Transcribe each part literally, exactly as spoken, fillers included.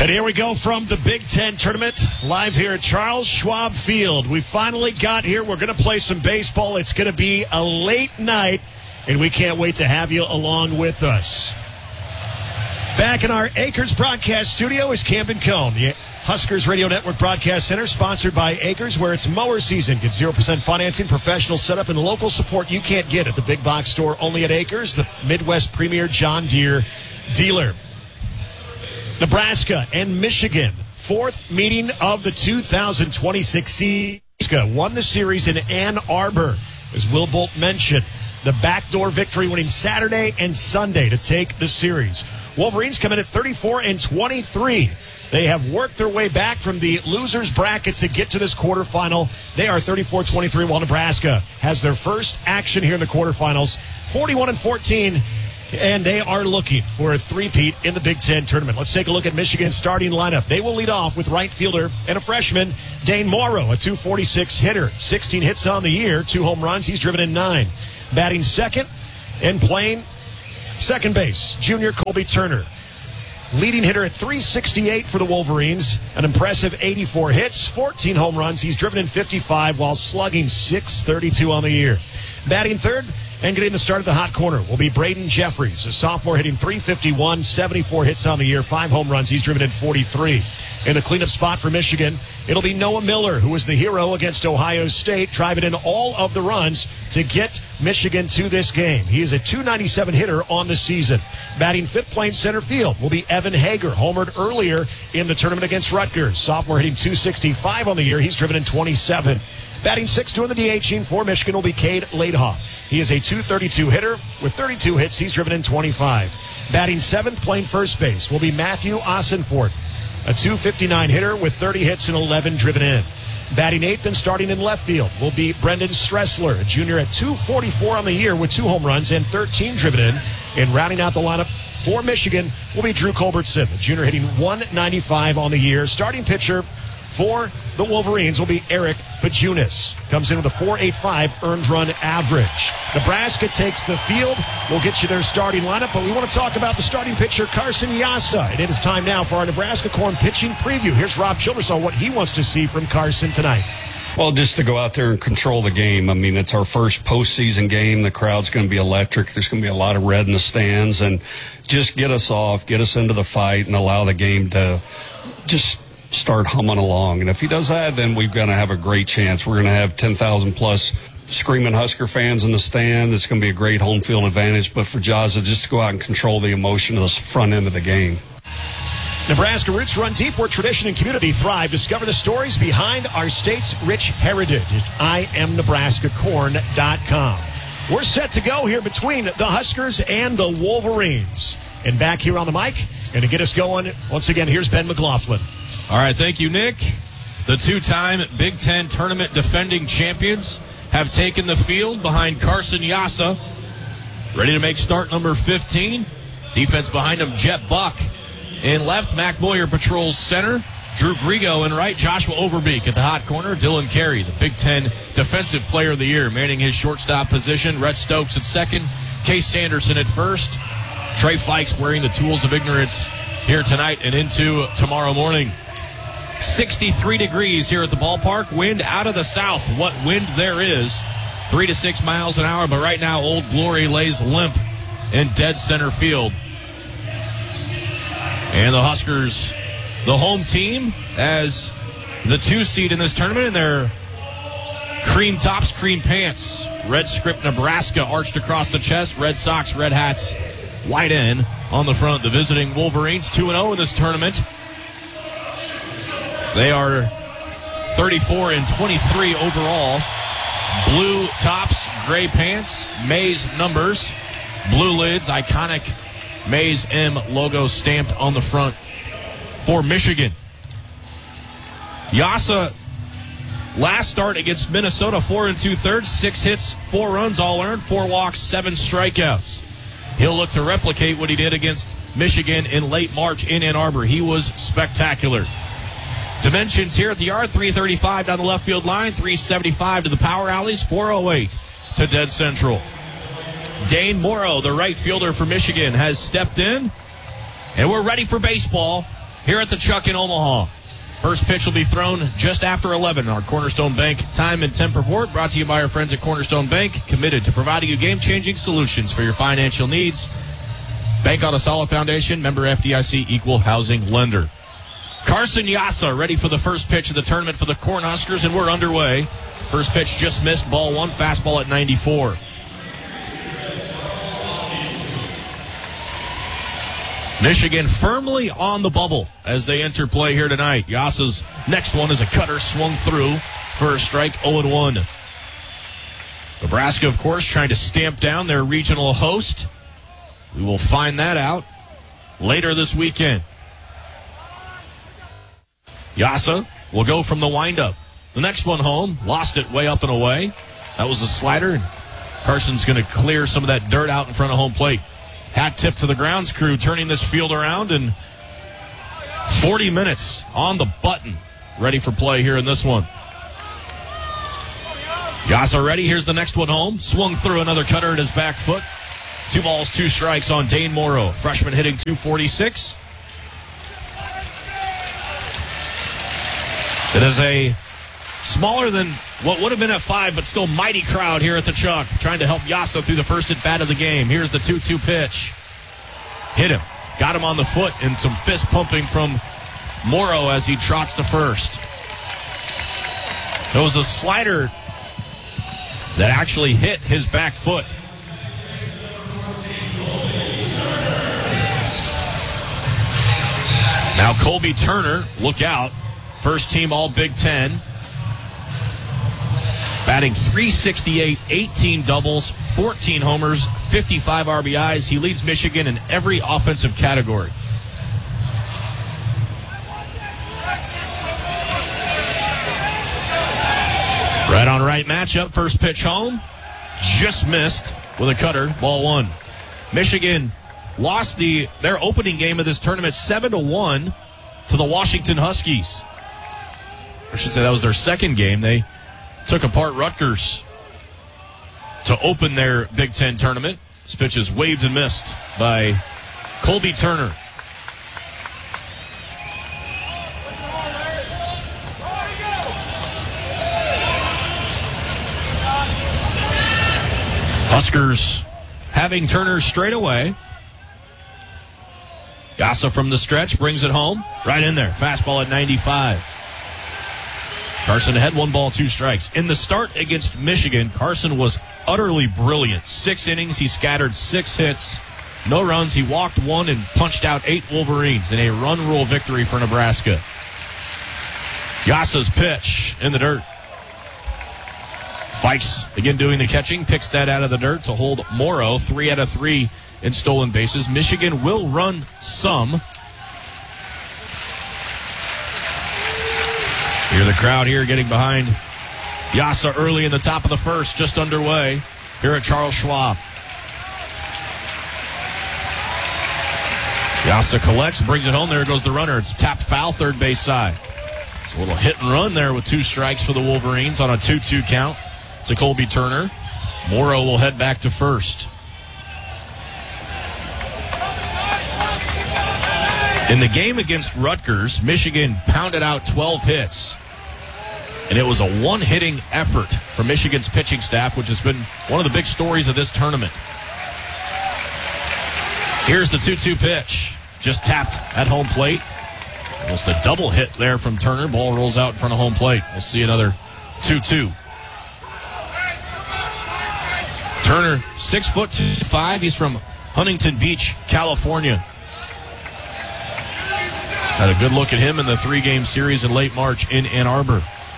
And here we go from the Big Ten Tournament, live here at Charles Schwab Field. We finally got here. We're going to play some baseball. It's going to be a late night, and we can't wait to have you along with us. Back in our Acres broadcast studio is Camden Cone, the Huskers Radio Network Broadcast Center, sponsored by Acres, where it's mower season. Get zero percent financing, professional setup, and local support you can't get at the big box store, only at Acres, the Midwest premier John Deere dealer. Nebraska and Michigan, fourth meeting of the two thousand twenty-six season. Won the series in Ann Arbor, as Will Bolt mentioned. The backdoor victory winning Saturday and Sunday to take the series. Wolverines come in at thirty-four and twenty-three. They have worked their way back from the losers bracket to get to this quarterfinal. They are thirty-four twenty-three, while Nebraska has their first action here in the quarterfinals, forty-one and fourteen. And they are looking for a three-peat in the Big Ten Tournament. Let's take a look at Michigan's starting lineup. They will lead off with right fielder and a freshman, Dane Morrow, a two forty-six hitter, sixteen hits on the year, two home runs. He's driven in nine. Batting second and playing second base, junior Colby Turner. Leading hitter at three sixty-eight for the Wolverines, an impressive eighty-four hits, fourteen home runs. He's driven in fifty-five while slugging six thirty-two on the year. Batting third and getting the start at the hot corner will be Braden Jeffries, a sophomore hitting three fifty-one, seventy-four hits on the year, five home runs. He's driven in forty-three. In the cleanup spot for Michigan, it'll be Noah Miller, who was the hero against Ohio State, driving in all of the runs to get Michigan to this game. He is a two ninety-seven hitter on the season. Batting fifth playing center field will be Evan Hager, homered earlier in the tournament against Rutgers. Sophomore hitting two sixty-five on the year. He's driven in twenty-seven. Batting sixth, doing the DHing for Michigan will be Cade Laidhoff. He is a two thirty-two hitter with thirty-two hits. He's driven in twenty-five. Batting seventh, playing first base, will be Matthew Ossenfort, a two fifty-nine hitter with thirty hits and eleven driven in. Batting eighth and starting in left field will be Brendan Stressler, a junior at two forty-four on the year with two home runs and thirteen driven in. And rounding out the lineup for Michigan will be Drew Culbertson, a junior hitting one ninety-five on the year. Starting pitcher for the Wolverines will be Eric Pajunas. Comes in with a four eighty-five earned run average. Nebraska takes the field. We'll get you their starting lineup, but we want to talk about the starting pitcher, Carson Yassa. And it is time now for our Nebraska Corn pitching preview. Here's Rob Childress on what he wants to see from Carson tonight. Well, just to go out there and control the game. I mean, it's our first postseason game. The crowd's going to be electric. There's going to be a lot of red in the stands. And just get us off, get us into the fight, and allow the game to just start humming along. And if he does that, then we're going to have a great chance. We're going to have ten thousand plus screaming Husker fans in the stand. It's going to be a great home field advantage. But for Jaza, just to go out and control the emotion of the front end of the game. Nebraska roots run deep where tradition and community thrive. Discover the stories behind our state's rich heritage at I am Nebraska Corn dot com. We're set to go here between the Huskers and the Wolverines. And back here on the mic, and to get us going, once again, here's Ben McLaughlin. All right, thank you, Nick. The two-time Big Ten Tournament defending champions have taken the field behind Carson Yassa. Ready to make start number fifteen. Defense behind him, Jet Buck. In left, Mac Boyer patrols center. Drew Grigo in right. Joshua Overbeek at the hot corner. Dylan Carey, the Big Ten Defensive Player of the Year, manning his shortstop position. Rhett Stokes at second. Case Sanderson at first. Trey Fikes wearing the tools of ignorance here tonight and into tomorrow morning. sixty-three degrees here at the ballpark. Wind out of the south. What wind there is. Three to six miles an hour. But right now, Old Glory lays limp in dead center field. And the Huskers, the home team, as the two seed in this tournament, in their cream tops, cream pants. Red script Nebraska arched across the chest. Red socks, red hats, white N on the front. The visiting Wolverines, two and oh in this tournament. They are thirty-four and twenty-three overall. Blue tops, gray pants, Maize numbers, blue lids, iconic Maize M logo stamped on the front for Michigan. Yassa, last start against Minnesota, four and two-thirds, six hits, four runs, all earned, four walks, seven strikeouts. He'll look to replicate what he did against Michigan in late March in Ann Arbor. He was spectacular. Dimensions here at the yard, three thirty-five down the left field line, three seventy-five to the power alleys, four oh eight to dead central. Dane Morrow, the right fielder for Michigan, has stepped in, and we're ready for baseball. here at the Chuck in Omaha. First pitch will be thrown just after eleven. Our Cornerstone Bank time and temp report brought to you by our friends at Cornerstone Bank, committed to providing you game-changing solutions for your financial needs. Bank on a solid foundation, member F D I C, equal housing lender. Carson Yassa ready for the first pitch of the tournament for the Cornhuskers, and we're underway. First pitch just missed, ball one, fastball at ninety-four. Michigan firmly on the bubble as they enter play here tonight. Yassa's next one is a cutter swung through for a strike, oh and one. Nebraska, of course, trying to stamp down their regional host. We will find that out later this weekend. Yassa will go from the windup. The next one home, lost it way up and away. That was a slider. Carson's going to clear some of that dirt out in front of home plate. Hat tip to the grounds crew, turning this field around, and forty minutes on the button, ready for play here in this one. Yassa ready. Here's the next one home. Swung through another cutter at his back foot. Two balls, two strikes on Dane Morrow. Freshman hitting two forty-six. It is a smaller than what would have been at five, but still mighty crowd here at the Chuck, trying to help Yassa through the first at bat of the game. Here's the two two pitch. Hit him. Got him on the foot, and some fist pumping from Morrow as he trots to first. There was a slider that actually hit his back foot. Now Colby Turner, look out. First team All Big Ten. Batting three sixty-eight, eighteen doubles, fourteen homers, fifty-five R B Is. He leads Michigan in every offensive category. Right on right matchup. First pitch home. Just missed with a cutter. Ball one. Michigan lost the their opening game of this tournament seven to one to the Washington Huskies. I should say that was their second game. They took apart Rutgers to open their Big Ten tournament. This pitch is waved and missed by Colby Turner. Huskers having Turner straight away. Yassa from the stretch brings it home. Right in there. Fastball at ninety-five. Carson had one ball, two strikes. In the start against Michigan, Carson was utterly brilliant. Six innings, he scattered six hits, no runs. He walked one and punched out eight Wolverines in a run rule victory for Nebraska. Yassa's pitch in the dirt. Fikes again doing the catching, picks that out of the dirt to hold Morrow. Three out of three in stolen bases. Michigan will run some. Hear the crowd here getting behind Yassa early in the top of the first, just underway here at Charles Schwab. Yassa collects, brings it home. There goes the runner. It's tapped foul, third base side. It's a little hit and run there with two strikes for the Wolverines on a two two count to Colby Turner. Morrow will head back to first. In the game against Rutgers, Michigan pounded out twelve hits. And it was a one-hitting effort for Michigan's pitching staff, which has been one of the big stories of this tournament. Here's the two two pitch. Just tapped at home plate. Almost a double hit there from Turner. Ball rolls out in front of home plate. We'll see another two two. Turner, six foot two five. He's from Huntington Beach, California. Had a good look at him in the three-game series in late March in Ann Arbor.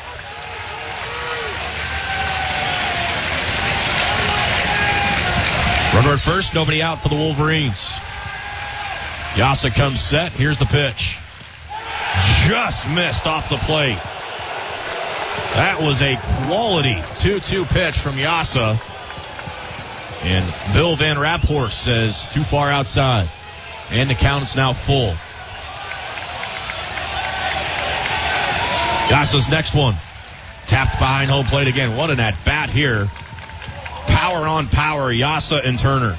Runner at first, nobody out for the Wolverines. Yassa comes set. Here's the pitch. Just missed off the plate. That was a quality two two pitch from Yassa. And Bill Van Raphorst says too far outside. And the count is now full. Yassa's next one. Tapped behind home plate again. What an at-bat here. Power on power, Yassa and Turner.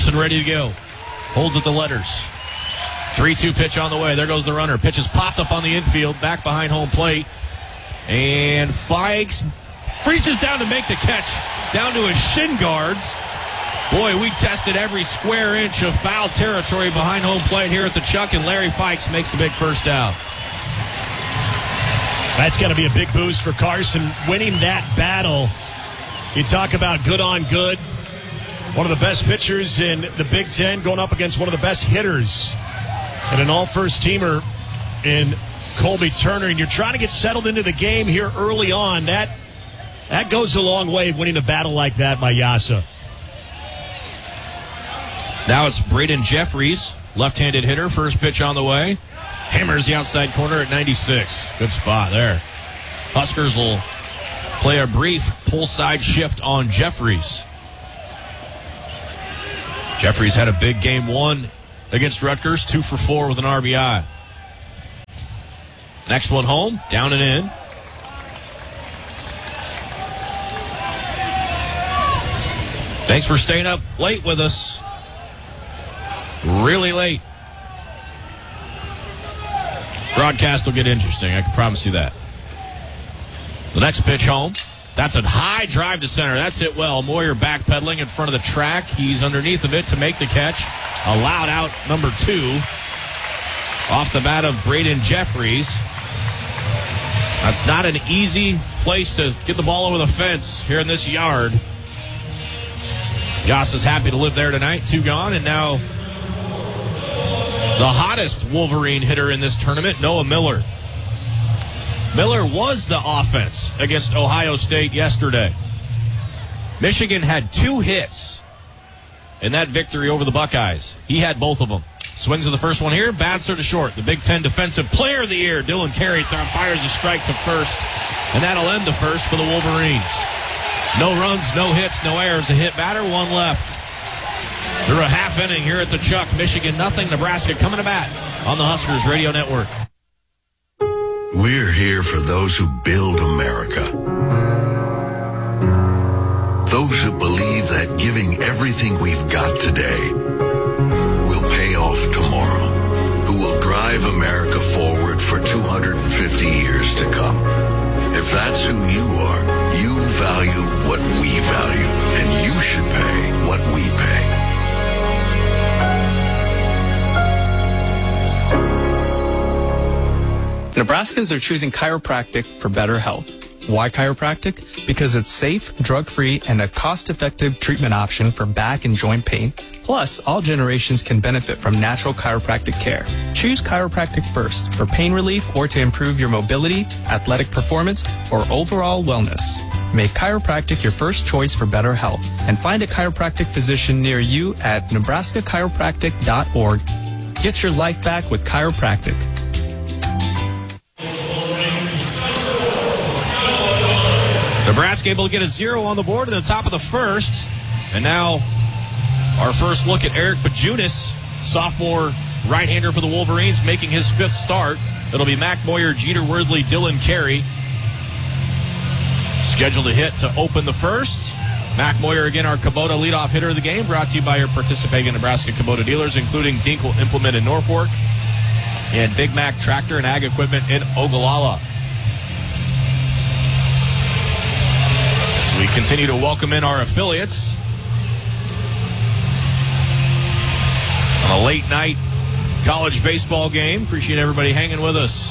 Carson ready to go. Holds at the letters. three two pitch on the way. There goes the runner. Pitch is popped up on the infield, back behind home plate. And Fikes reaches down to make the catch, down to his shin guards. Boy, we tested every square inch of foul territory behind home plate here at the Chuck, and Larry Fikes makes the big first down. That's got to be a big boost for Carson, winning that battle. You talk about good on good. One of the best pitchers in the Big Ten going up against one of the best hitters. And an all-first teamer in Colby Turner. And you're trying to get settled into the game here early on. That, that goes a long way, winning a battle like that by Yasa. Now it's Braden Jeffries, left-handed hitter. First pitch on the way. Hammers the outside corner at ninety-six. Good spot there. Huskers will play a brief pull side shift on Jeffries. Jeffries had a big game one against Rutgers, two for four with an R B I. Next one home, down and in. Thanks for staying up late with us. Really late. Broadcast will get interesting, I can promise you that. The next pitch home. That's a high drive to center. That's hit well. Moyer backpedaling in front of the track. He's underneath of it to make the catch. Allowed out number two. Off the bat of Braden Jeffries. That's not an easy place to get the ball over the fence here in this yard. Yasa's happy to live there tonight. Two gone, and now the hottest Wolverine hitter in this tournament, Noah Miller. Miller was the offense against Ohio State yesterday. Michigan had two hits in that victory over the Buckeyes. He had both of them. Swings of the first one here, bats her to short. The Big Ten Defensive Player of the Year, Dylan Carey, fires a strike to first, and that'll end the first for the Wolverines. No runs, no hits, no errors. A hit batter, one left. Through a half inning here at the Chuck, Michigan nothing, Nebraska coming to bat on the Huskers Radio Network. We're here for those who build America. Those who believe that giving everything we've got today will pay off tomorrow. Who will drive America forward for two hundred fifty years to come. If that's who you are, you value what we value, and you should pay what we pay. Nebraskans are choosing chiropractic for better health. Why chiropractic? Because it's safe, drug-free, and a cost-effective treatment option for back and joint pain. Plus, all generations can benefit from natural chiropractic care. Choose chiropractic first for pain relief or to improve your mobility, athletic performance, or overall wellness. Make chiropractic your first choice for better health, and find a chiropractic physician near you at nebraska chiropractic dot org. Get your life back with chiropractic. Nebraska able to get a zero on the board at the top of the first. And now our first look at Eric Bajunis, sophomore right-hander for the Wolverines, making his fifth start. It'll be Mac Moyer, Jeter Worthley, Dylan Carey. Scheduled to hit to open the first. Mac Moyer, again, our Kubota leadoff hitter of the game, brought to you by your participating Nebraska Kubota dealers, including Dinkle Implement in Norfolk and Big Mac Tractor and Ag Equipment in Ogallala. We continue to welcome in our affiliates on a late night college baseball game. Appreciate everybody hanging with us.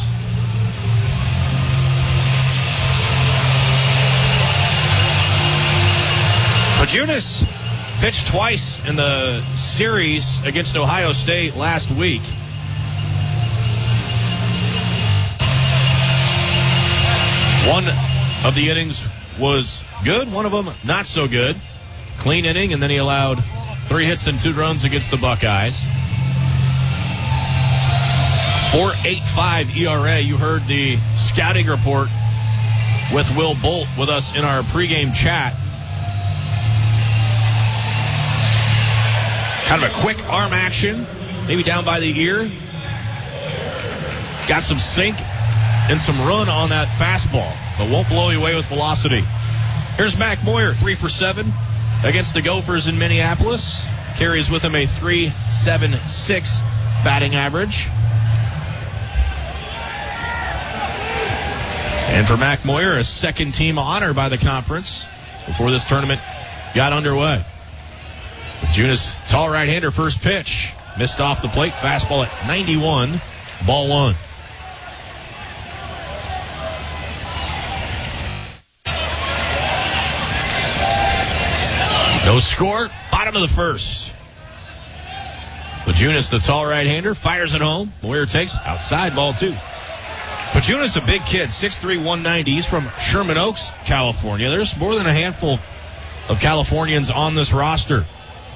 Bajunis pitched twice in the series against Ohio State last week. One of the innings was good, one of them not so good. Clean inning, and then he allowed three hits and two runs against the Buckeyes. four point eight five E R A. You heard the scouting report with Will Bolt with us in our pregame chat. Kind of a quick arm action, maybe down by the ear. Got some sink and some run on that fastball, but won't blow you away with velocity. Here's Mac Moyer, three for seven against the Gophers in Minneapolis. carries with him a three seven six batting average. And for Mac Moyer, a second team honor by the conference before this tournament got underway. Junis, tall right-hander, first pitch. Missed off the plate, fastball at ninety-one, ball one. No score, bottom of the first. Pajunas, the tall right-hander, fires it home. Moyer takes outside, ball two. Pajunas, a big kid, six three, one ninety. He's from Sherman Oaks, California. There's more than a handful of Californians on this roster.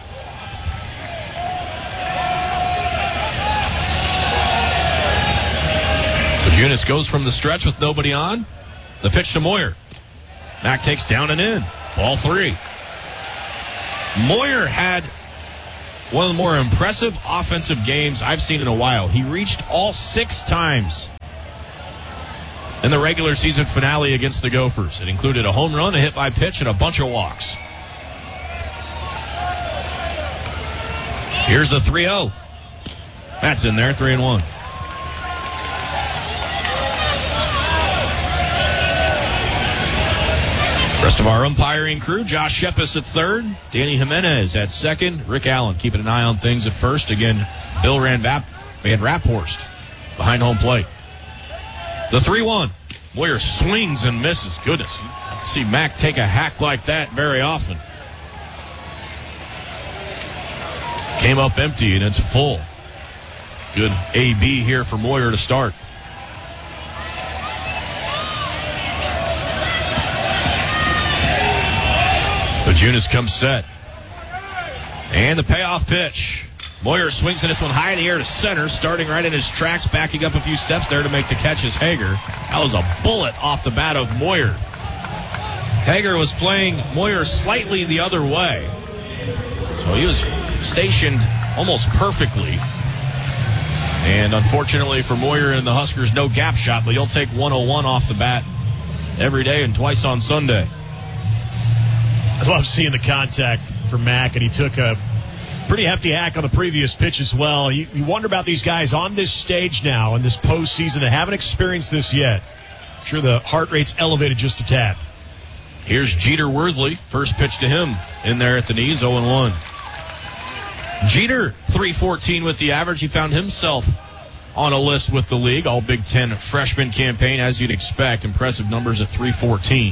Pajunas goes from the stretch with nobody on. The pitch to Moyer. Mac takes down and in. Ball three. Moyer had one of the more impressive offensive games I've seen in a while. He reached all six times in the regular season finale against the Gophers. It included a home run, a hit by pitch, and a bunch of walks. Here's the three oh. That's in there, three and one. Rest of our umpiring crew, Josh Shepis at third, Danny Jimenez at second, Rick Allen keeping an eye on things at first. Again, Bill ran Vap, we had Rapphorst behind home plate. The three one. Moyer swings and misses. Goodness, you don't see Mac take a hack like that very often. Came up empty and it's full. Good A B here for Moyer to start. Pajunas comes set. And the payoff pitch. Moyer swings and it's one high in the air to center, starting right in his tracks, backing up a few steps there to make the catch is Hager. That was a bullet off the bat of Moyer. Hager was playing Moyer slightly the other way. So he was stationed almost perfectly. And unfortunately for Moyer and the Huskers, no gap shot, but you'll take one oh one off the bat every day and twice on Sunday. I love seeing the contact for Mac, and he took a pretty hefty hack on the previous pitch as well. You, you wonder about these guys on this stage now in this postseason that haven't experienced this yet. I'm sure the heart rate's elevated just a tad. Here's Jeter Worthley. First pitch to him in there at the knees, oh and one. Jeter, three fourteen with the average. He found himself on a list with the league. All Big Ten freshman campaign, as you'd expect. Impressive numbers at three fourteen.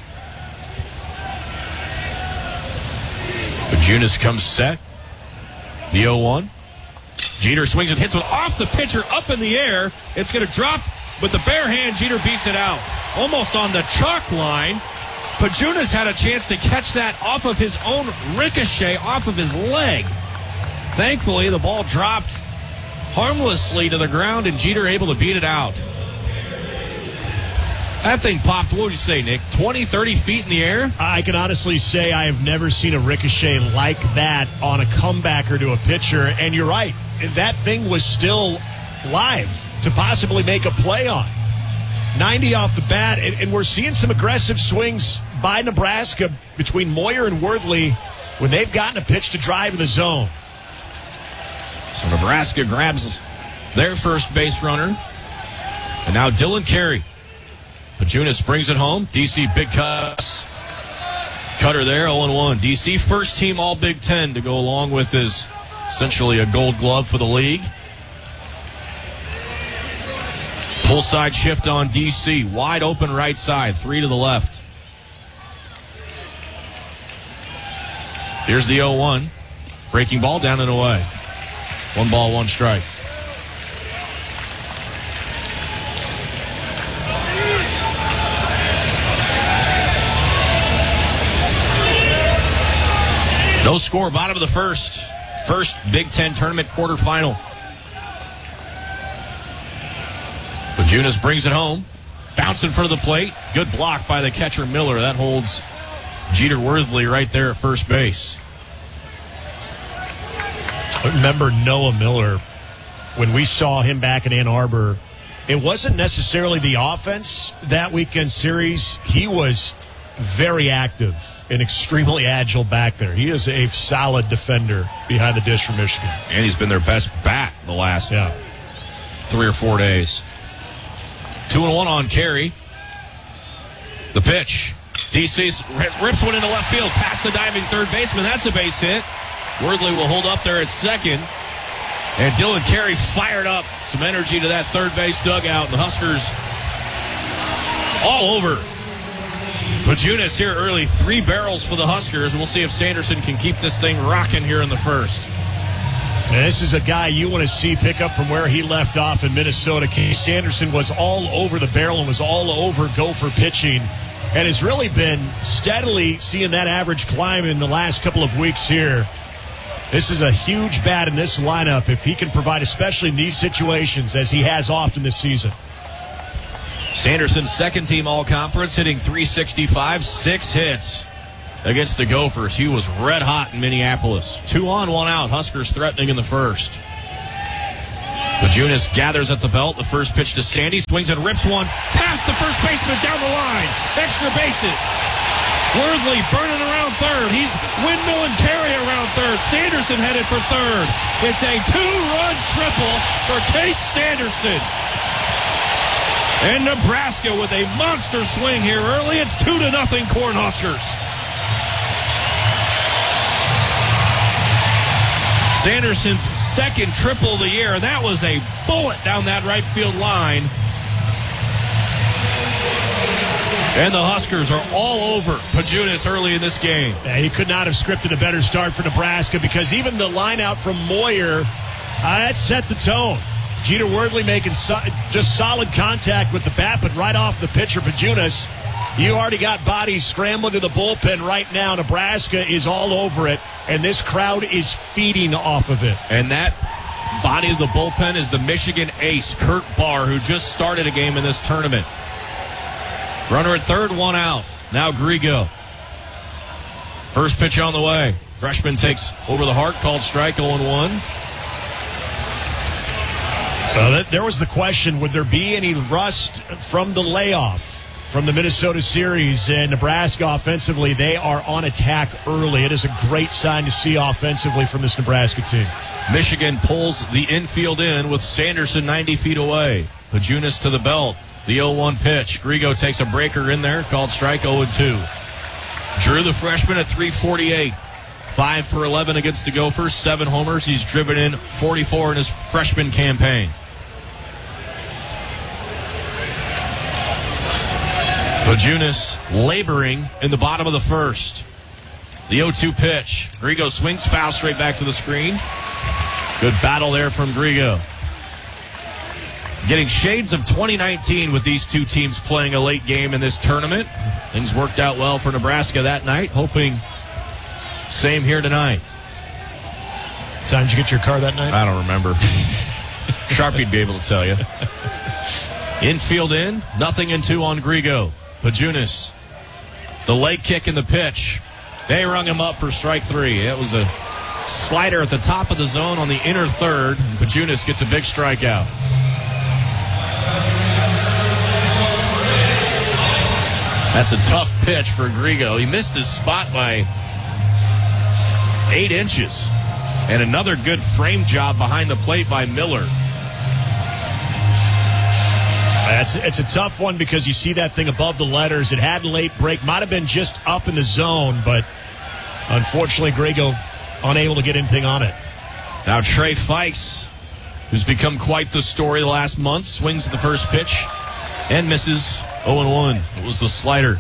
Pajunas comes set. The oh one. Jeter swings and hits one off the pitcher up in the air. It's going to drop with the bare hand. Jeter beats it out. Almost on the chalk line. Pajunas had a chance to catch that off of his own ricochet, off of his leg. Thankfully, the ball dropped harmlessly to the ground, and Jeter able to beat it out. That thing popped, what would you say, Nick, twenty, thirty feet in the air? I can honestly say I have never seen a ricochet like that on a comebacker to a pitcher. And you're right, that thing was still live to possibly make a play on. ninety off the bat, and, and we're seeing some aggressive swings by Nebraska between Moyer and Worthley when they've gotten a pitch to drive in the zone. So Nebraska grabs their first base runner. And now Dylan Carey. Pajunas brings it home. D C big cuts. Cutter there, oh and one. D C first team all Big Ten to go along with his essentially a gold glove for the league. Pull side shift on D C. Wide open right side. Three to the left. Here's the oh one. Breaking ball down and away. One ball, one strike. No score, bottom of the first. First Big Ten tournament quarterfinal. Pajunas brings it home. Bounce in front of the plate. Good block by the catcher Miller. That holds Jeter Worthley right there at first base. I remember Noah Miller, when we saw him back in Ann Arbor, it wasn't necessarily the offense that weekend series. He was very active an extremely agile back there. He is a solid defender behind the dish for Michigan. And he's been their best bat the last yeah. three or four days. Two and one on Carey. The pitch. D C rips one into left field past the diving third baseman. That's a base hit. Worthley will hold up there at second. And Dylan Carey fired up some energy to that third base dugout. And the Huskers all over. Bajunas here early. Three barrels for the Huskers. And we'll see if Sanderson can keep this thing rocking here in the first. And this is a guy you want to see pick up from where he left off in Minnesota. Case Sanderson was all over the barrel and was all over Gopher pitching. And has really been steadily seeing that average climb in the last couple of weeks here. This is a huge bat in this lineup if he can provide, especially in these situations, as he has often this season. Sanderson, second team all-conference, hitting three sixty-five, six hits against the Gophers. He was red hot in Minneapolis. Two on, one out. Huskers threatening in the first. Bajunas gathers at the belt. The first pitch to Sandy. Swings and rips one past the first baseman down the line. Extra bases. Worthley burning around third. He's windmilling Carey around third. Sanderson headed for third. It's a two-run triple for Case Sanderson. And Nebraska with a monster swing here early. It's two to nothing Cornhuskers. Sanderson's second triple of the year. That was a bullet down that right field line. And the Huskers are all over Bajunas early in this game. Yeah, he could not have scripted a better start for Nebraska because even the line out from Moyer, uh, that set the tone. Jeter Worthley making so- just solid contact with the bat, but right off the pitcher, Bajunas, you already got bodies scrambling to the bullpen right now. Nebraska is all over it, and this crowd is feeding off of it. And that body of the bullpen is the Michigan ace, Kurt Barr, who just started a game in this tournament. Runner at third, one out. Now Grigo. First pitch on the way. Freshman takes over the heart, called strike, oh and one. Uh, that, there was the question, would there be any rust from the layoff from the Minnesota series? And Nebraska offensively, they are on attack early. It is a great sign to see offensively from this Nebraska team. Michigan pulls the infield in with Sanderson ninety feet away. Bajunas to the belt. The oh one pitch. Grigo takes a breaker in there, called strike, oh and two. Drew, the freshman, at three forty-eight. five for eleven against the Gophers, seven homers. He's driven in forty-four in his freshman campaign. Bajunas laboring in the bottom of the first. The oh two pitch. Grigo swings foul straight back to the screen. Good battle there from Grigo. Getting shades of twenty nineteen with these two teams playing a late game in this tournament. Things worked out well for Nebraska that night. Hoping same here tonight. What time did you get your car that night? I don't remember. Sharpie'd be able to tell you. Infield in, nothing in two on Grigo. Bajunas, the leg kick and the pitch. They rung him up for strike three. It was a slider at the top of the zone on the inner third. And Bajunas gets a big strikeout. That's a tough pitch for Grigo. He missed his spot by eight inches. And another good frame job behind the plate by Miller. That's, it's a tough one because you see that thing above the letters. It had a late break. Might have been just up in the zone, but unfortunately Grigo unable to get anything on it. Now Trey Fikes, who's become quite the story the last month, swings at the first pitch and misses. oh and one. It was the slider.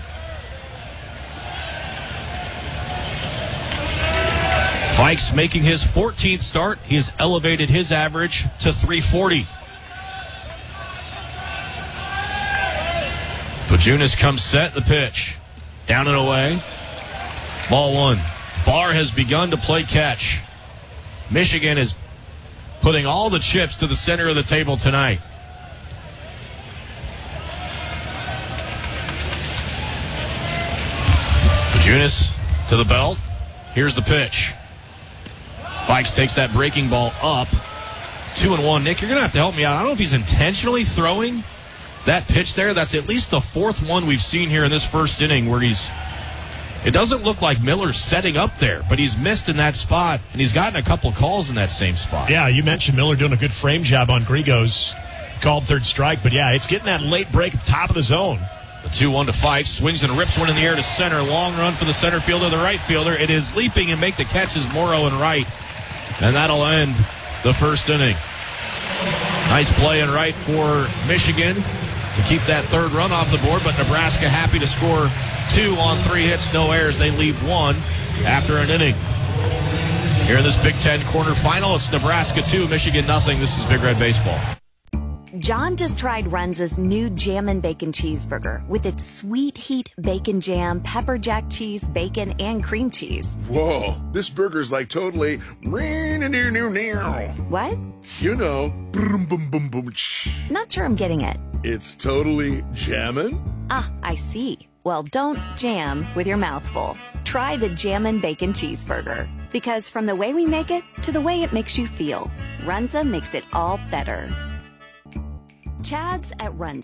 Fikes making his fourteenth start. He has elevated his average to three forty. Bajunas comes set, the pitch. Down and away. Ball one. Barr has begun to play catch. Michigan is putting all the chips to the center of the table tonight. Bajunas to the belt. Here's the pitch. Fikes takes that breaking ball up. Two and one. Nick, you're going to have to help me out. I don't know if he's intentionally throwing that pitch there. That's at least the fourth one we've seen here in this first inning where he's It doesn't look like Miller's setting up there, but he's missed in that spot, and he's gotten a couple calls in that same spot. Yeah, you mentioned Miller doing a good frame job on Grigo's called third strike, but yeah, it's getting that late break at the top of the zone. The two one to Fife, swings and rips one in the air to center. Long run for the center fielder, the right fielder. It is leaping and make the catches Morrow and right, and that'll end the first inning. Nice play and right for Michigan to keep that third run off the board, but Nebraska happy to score two on three hits, no errors. They leave one after an inning. Here in this Big Ten quarterfinal, it's Nebraska two, Michigan nothing. This is Big Red Baseball. John just tried Runza's new Jammin' Bacon Cheeseburger with its sweet heat bacon jam, pepper jack cheese, bacon, and cream cheese. Whoa, this burger's like totally... What? You know, boom, boom, boom, boom. Not sure I'm getting it. It's totally jammin'? Ah, I see. Well, don't jam with your mouth full. Try the Jammin' Bacon Cheeseburger. Because from the way we make it to the way it makes you feel, Runza makes it all better. Chad's at Runza.